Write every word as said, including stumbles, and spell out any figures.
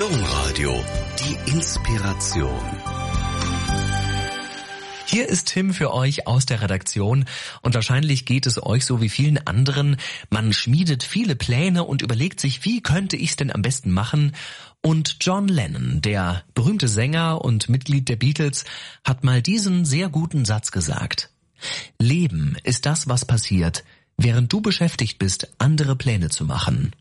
Domradio, die Inspiration. Hier ist Tim für euch aus der Redaktion und wahrscheinlich geht es euch so wie vielen anderen. Man schmiedet viele Pläne und überlegt sich, wie könnte ich es denn am besten machen? Und John Lennon, der berühmte Sänger und Mitglied der Beatles, hat mal diesen sehr guten Satz gesagt. Leben ist das, was passiert, während du beschäftigt bist, andere Pläne zu machen.